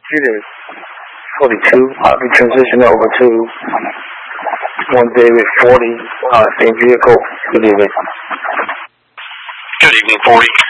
It is 42. I'll be transitioning over to 1 David 40, same vehicle. Good evening. Good evening, 40.